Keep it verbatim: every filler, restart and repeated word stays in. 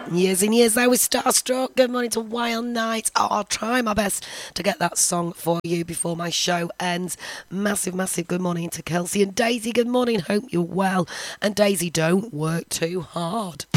Years and years I was starstruck. Good morning to Wild Night. Oh, I'll try my best to get that song for you before my show ends. Massive, massive good morning to Kelsey and Daisy. Good morning. Hope you're well. And Daisy, don't work too hard.